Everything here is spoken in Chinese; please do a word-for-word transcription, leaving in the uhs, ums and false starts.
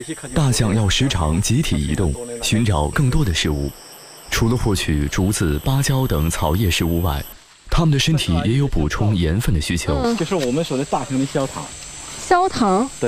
大象要时常集体移动，寻找更多的食物。除了获取竹子、芭蕉等草叶食物外，它们的身体也有补充盐分的需求。 就是我们说的大型的小糖。 焦糖。 对。